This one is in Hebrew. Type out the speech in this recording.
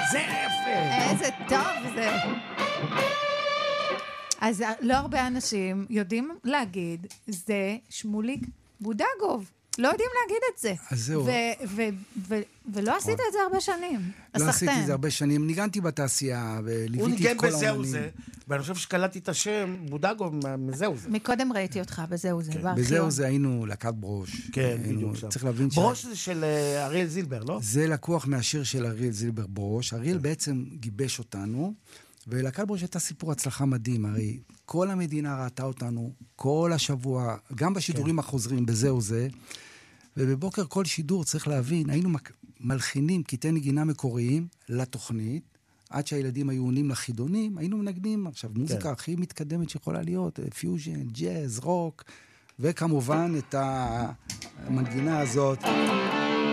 זה יפה. איזה טוב זה. אז לא הרבה אנשים יודעים להגיד, זה שמוליק בודגוב. לא יודעים להגיד את זה. אז זהו. ולא עשית את זה הרבה שנים. לא עשיתי את זה הרבה שנים. ניגנתי בתעשייה, הוא וליוויתי את כל ניגן האומנים. בזהו זה, ואני חושב שקלטתי את השם בודגוב מזהו זה. מקודם ראיתי אותך בזהו זה. בזהו זה היינו להקת ברוש. כן, בדיוק שם. צריך להבין ברוש זה של אריאל זילבר, לא? זה לקוח מהשיר של אריאל זילבר, ברוש. אריאל בעצם גיבש אותנו, ולהקת ברוש הייתה סיפור הצלחה מדהים. הרי כל המדינה ראתה אותנו, כל השבוע, גם בשידורים החוזרים, בזהו זה, ובבוקר כל שידור, צריך להבין, היינו מלחינים קטעי נגינה מקוריים לתוכנית, עד שהילדים היו עונים לחידונים, היינו מנגנים עכשיו מוזיקה הכי מתקדמת שיכולה להיות, פיוז'ן, ג'אז, רוק, וכמובן את המנגינה הזאת.